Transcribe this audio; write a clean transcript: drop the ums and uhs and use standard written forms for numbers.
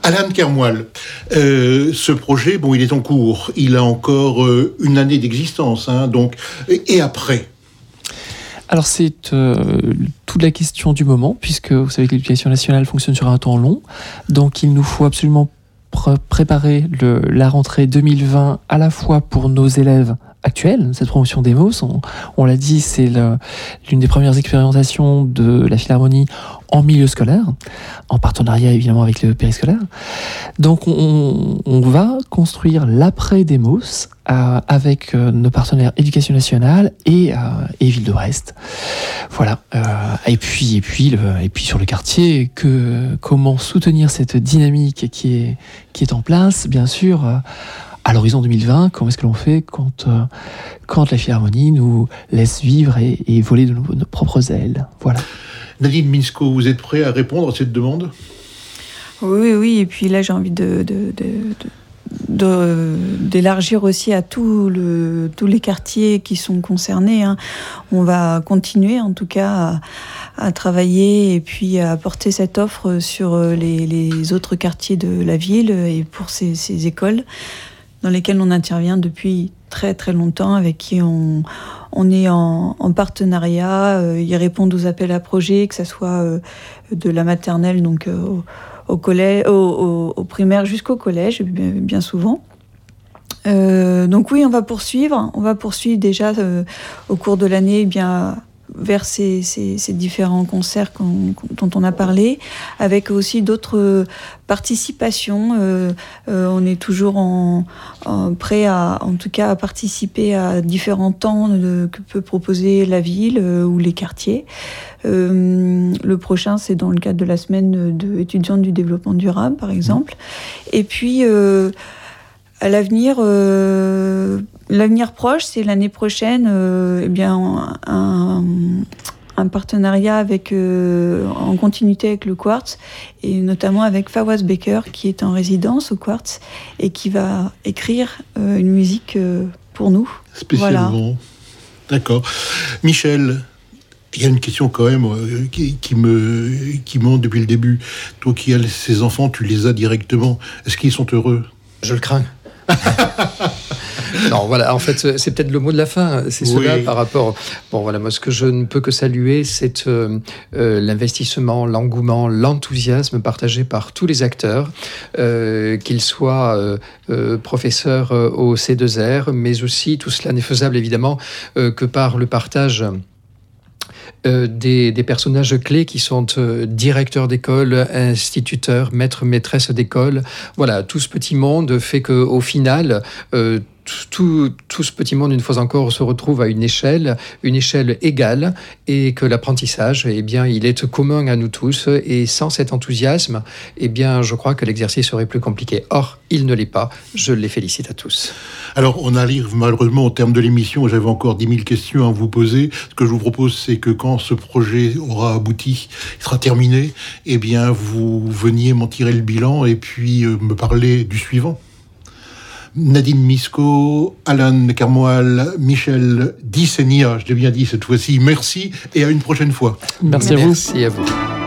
Alan Kermoual, ce projet, il est en cours. Il a encore une année d'existence, donc, et après? Alors c'est toute la question du moment, puisque vous savez que l'éducation nationale fonctionne sur un temps long, donc il nous faut absolument préparer la rentrée 2020 à la fois pour nos élèves actuels. Cette promotion d'Emos, on l'a dit, c'est l'une des premières expérimentations de la Philharmonie en milieu scolaire, en partenariat évidemment avec le périscolaire. Donc on va construire l'après d'Emos avec nos partenaires Éducation nationale et Ville de Brest. Voilà. Et puis sur le quartier, comment soutenir cette dynamique qui est en place, bien sûr. À l'horizon 2020, comment est-ce que l'on fait quand la Philharmonie nous laisse vivre et voler de nos propres ailes? Voilà. Nadine Minsko, vous êtes prêt à répondre à cette demande? Oui. Et puis là, j'ai envie d'élargir aussi à tous les quartiers qui sont concernés. On va continuer, en tout cas, à travailler et puis à apporter cette offre sur les autres quartiers de la ville et pour ces écoles dans lesquelles on intervient depuis très très longtemps, avec qui on est en partenariat. Ils répondent aux appels à projets, que ce soit de la maternelle donc au collège, au primaire jusqu'au collège, bien souvent. Donc oui, on va poursuivre déjà au cours de l'année, vers ces différents concerts dont on a parlé, avec aussi d'autres participations. On est toujours prêt en tout cas à participer à différents temps que peut proposer la ville ou les quartiers. Le prochain, c'est dans le cadre de la semaine étudiante du développement durable, par exemple. Et puis à l'avenir proche, c'est l'année prochaine, un partenariat en continuité avec le Quartz, et notamment avec Fawaz Baker, qui est en résidence au Quartz et qui va écrire une musique pour nous. Spécialement. Voilà. D'accord. Michel, il y a une question quand même qui monte depuis le début. Toi qui as ces enfants, tu les as directement. Est-ce qu'ils sont heureux? Je le crains. Non, voilà, en fait, c'est peut-être le mot de la fin. C'est cela par rapport... Bon, voilà, moi, ce que je ne peux que saluer, c'est l'investissement, l'engouement, l'enthousiasme partagé par tous les acteurs, qu'ils soient professeurs au C2R, mais aussi tout cela n'est faisable, évidemment, que par le partage des personnages clés qui sont directeurs d'école, instituteurs, maîtres, maîtresses d'école. Voilà, tout ce petit monde fait qu'au final, tout ce petit monde, une fois encore, se retrouve à une échelle égale, et que l'apprentissage, il est commun à nous tous, et sans cet enthousiasme, je crois que l'exercice serait plus compliqué. Or, il ne l'est pas. Je les félicite à tous. Alors, on arrive malheureusement au terme de l'émission. J'avais encore 10 000 questions à vous poser. Ce que je vous propose, c'est que quand ce projet aura abouti, il sera terminé, vous veniez m'en tirer le bilan et puis me parler du suivant. Nadine Minsko, Alan Kermoual, Michel Dissenia, je l'ai bien dit cette fois-ci, merci et à une prochaine fois. Merci à vous. Merci à vous.